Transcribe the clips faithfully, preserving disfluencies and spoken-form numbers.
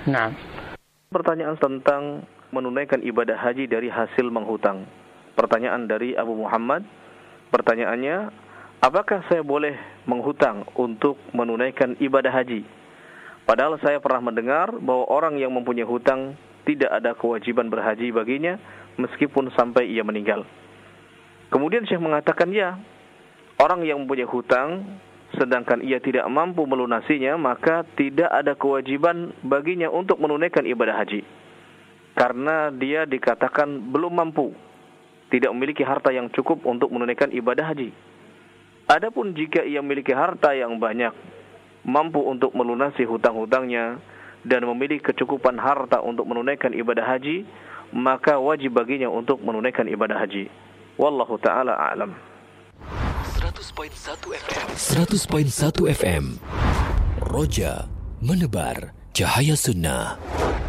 Nah, pertanyaan tentang menunaikan ibadah haji dari hasil menghutang. Pertanyaan dari Abu Muhammad. Pertanyaannya, apakah saya boleh menghutang untuk menunaikan ibadah haji? Padahal saya pernah mendengar bahwa orang yang mempunyai hutang tidak ada kewajiban berhaji baginya meskipun sampai ia meninggal. Kemudian Syekh mengatakan, ya, orang yang mempunyai hutang sedangkan ia tidak mampu melunasinya, maka tidak ada kewajiban baginya untuk menunaikan ibadah haji. Karena dia dikatakan belum mampu, tidak memiliki harta yang cukup untuk menunaikan ibadah haji. Adapun jika ia memiliki harta yang banyak, mampu untuk melunasi hutang-hutangnya, dan memiliki kecukupan harta untuk menunaikan ibadah haji, maka wajib baginya untuk menunaikan ibadah haji. Wallahu ta'ala a'lam. seratus koma satu F M Roja menebar cahaya sunnah.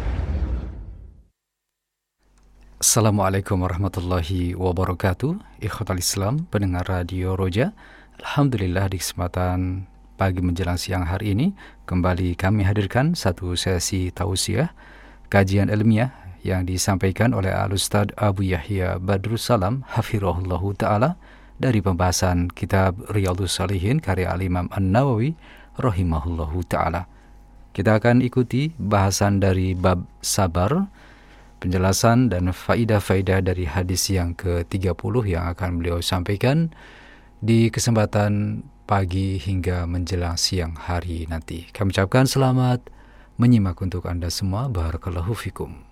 Assalamualaikum warahmatullahi wabarakatuh. Ikhwatal Islam, pendengar Radio Roja. Alhamdulillah, di kesempatan pagi menjelang siang hari ini kembali kami hadirkan satu sesi tausiah kajian ilmiah yang disampaikan oleh Al-Ustaz Abu Yahya Badrus Salam hafirahullahu ta'ala dari pembahasan kitab Riyadhus Shalihin karya Al-Imam An-Nawawi rahimahullahu ta'ala. Kita akan ikuti bahasan dari bab sabar, penjelasan dan faidah-faidah dari hadis yang ke tiga puluh yang akan beliau sampaikan di kesempatan pagi hingga menjelang siang hari nanti. Kami ucapkan selamat menyimak untuk Anda semua. Barakallahu fikum.